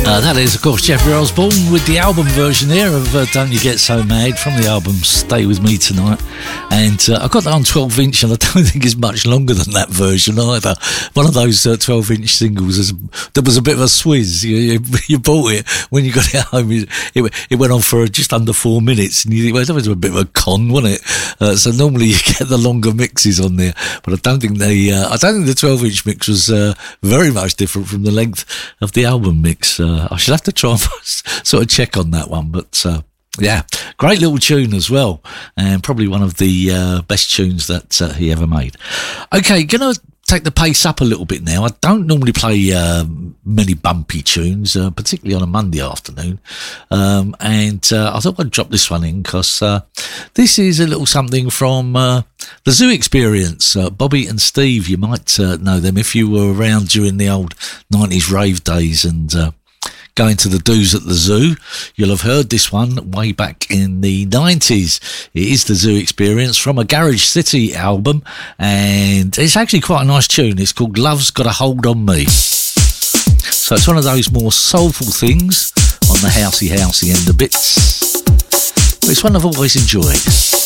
That is, of course, Jeffrey Osborne with the album version here of Don't You Get So Mad from the album Stay With Me Tonight. And I got that on 12 inch, and I don't think it's much longer than that version either. One of those 12 inch singles, there was a bit of a swizz. You bought it when you got it home. It went on for just under 4 minutes, and you think, well, that was a bit of a con, wasn't it? So normally you get the longer mixes on there, but I don't think the 12 inch mix was very much different from the length of the album mix. I should have to try and sort of check on that one, but yeah, great little tune as well, and probably one of the best tunes that he ever made. Okay, gonna take the pace up a little bit now. I don't normally play many bumpy tunes, particularly on a Monday afternoon, and I thought I'd drop this one in because this is a little something from the Zoo Experience. Bobby and Steve, you might know them if you were around during the old 90s rave days and going to the do's at the zoo. You'll have heard this one way back in the 90s. It is the Zoo Experience from a Garage City album, and it's actually quite a nice tune. It's called Love's Got a Hold on Me. So it's one of those more soulful things on the housey end of bits. But it's one I've always enjoyed.